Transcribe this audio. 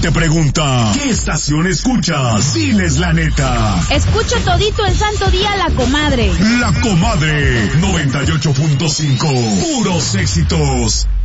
te pregunta, ¿qué estación escuchas? Diles la neta. Escucho todito el santo día La Comadre. La Comadre 98.5. Puros éxitos.